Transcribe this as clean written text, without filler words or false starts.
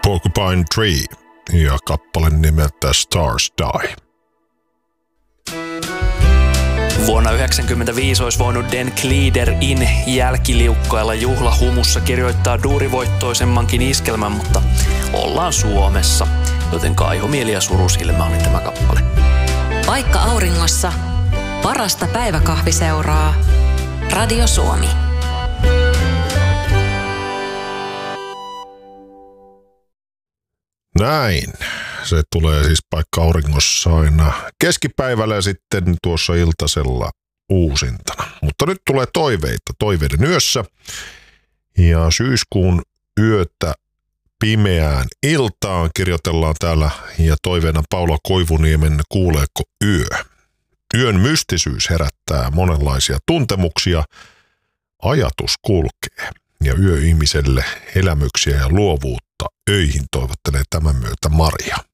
Porcupine Tree ja kappale nimeltä Stars Die. Vuonna 1995 olisi voinut Dan Cleader-in jälkiliukkailla juhlahumussa kirjoittaa duurivoittoisemmankin iskelmän, mutta ollaan Suomessa, joten kaihomieli ja surusilmä oli tämä kappale. Vaikka auringossa, parasta päiväkahviseuraa. Radio Suomi. Näin. Se tulee siis Paikka auringossa aina keskipäivällä ja sitten tuossa iltasella uusintana. Mutta nyt tulee toiveita toiveiden yössä. Ja syyskuun yötä pimeään iltaan kirjoitellaan täällä ja toiveena Paula Koivuniemen Kuuleeko yö. Yön mystisyys herättää monenlaisia tuntemuksia. Ajatus kulkee ja yö ihmiselle elämyksiä ja luovuutta öihin toivottelee tämän myötä Maria.